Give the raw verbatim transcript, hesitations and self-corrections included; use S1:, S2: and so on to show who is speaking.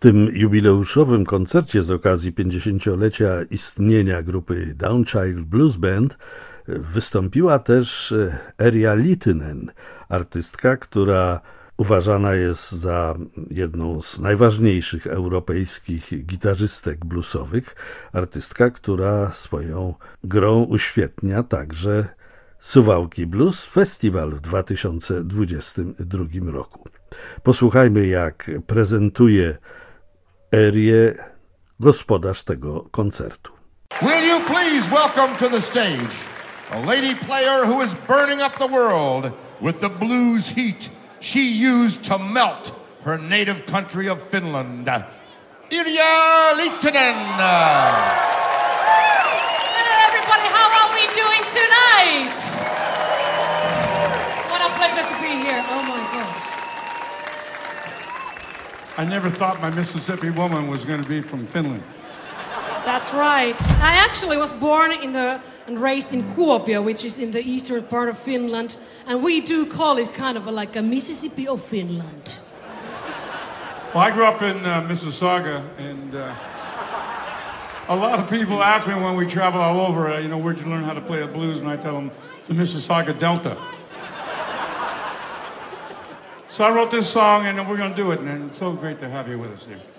S1: tym jubileuszowym koncercie z okazji pięćdziesięciolecia istnienia grupy Downchild Blues Band wystąpiła też Erja Littinen, artystka, która uważana jest za jedną z najważniejszych europejskich gitarzystek bluesowych, artystka, która swoją grą uświetnia także Suwałki Blues Festival w dwa tysiące dwudziestym drugim roku. Posłuchajmy, jak prezentuje Erię gospodarz tego koncertu.
S2: Will you please welcome to the stage a lady player who is burning up the world with the blues heat she used to melt her native country of Finland, Erja Littinen.
S3: Hello everybody, how are we doing tonight? What a pleasure to be here, oh my gosh.
S4: I never thought my Mississippi woman was going to be from Finland.
S3: That's right. I actually was born in the and raised in Kuopio, which is in the eastern part of Finland, and we do call it kind of a, like a Mississippi of Finland.
S4: Well, I grew up in uh, Mississauga, and uh, a lot of people ask me when we travel all over, uh, you know, where'd you learn how to play the blues? And I tell them, the Mississauga Delta. So I wrote this song, and we're going to do it, and it's so great to have you with us here.